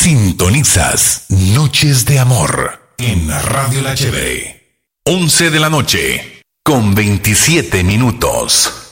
Sintonizas Noches de Amor en Radio La Chévere. 11 de la noche con 27 minutos.